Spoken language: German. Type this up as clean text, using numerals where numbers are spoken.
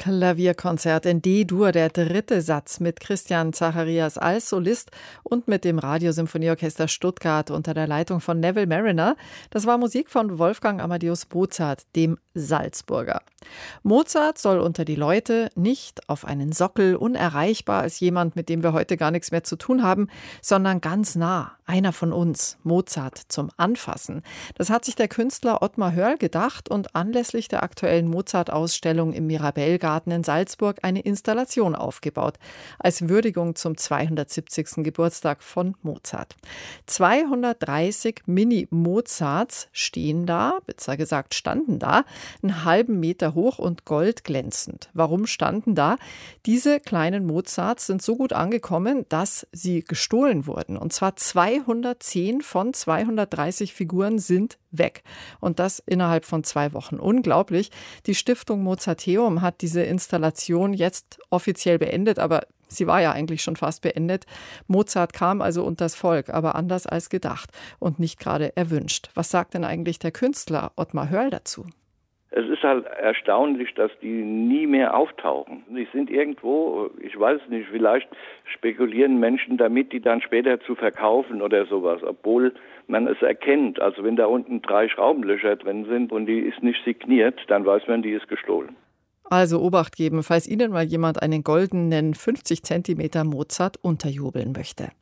Klavierkonzert in D-Dur, der dritte Satz mit Christian Zacharias als Solist und mit dem Radiosymphonieorchester Stuttgart unter der Leitung von Neville Marriner. Das war Musik von Wolfgang Amadeus Mozart, dem Salzburger. Mozart soll unter die Leute nicht auf einen Sockel, unerreichbar als jemand, mit dem wir heute gar nichts mehr zu tun haben, sondern ganz nah, einer von uns, Mozart zum Anfassen. Das hat sich der Künstler Ottmar Hörl gedacht und anlässlich der aktuellen Mozart-Ausstellung im Mirabellgarten in Salzburg eine Installation aufgebaut, als Würdigung zum 270. Geburtstag von Mozart. 230 Mini-Mozarts stehen da, besser gesagt standen da, einen halben Meter hoch und goldglänzend. Warum standen da? Diese kleinen Mozarts sind so gut angekommen, dass sie gestohlen wurden. Und zwar 210 von 230 Figuren sind weg. Und das innerhalb von 2 Wochen. Unglaublich. Die Stiftung Mozarteum hat diese Installation jetzt offiziell beendet, aber sie war ja eigentlich schon fast beendet. Mozart kam also unters Volk, aber anders als gedacht und nicht gerade erwünscht. Was sagt denn eigentlich der Künstler Ottmar Hörl dazu? Es ist halt erstaunlich, dass die nie mehr auftauchen. Die sind irgendwo, ich weiß es nicht, vielleicht spekulieren Menschen damit, die dann später zu verkaufen oder sowas, obwohl man es erkennt. Also wenn da unten 3 Schraubenlöcher drin sind und die ist nicht signiert, dann weiß man, die ist gestohlen. Also Obacht geben, falls Ihnen mal jemand einen goldenen 50 cm Mozart unterjubeln möchte.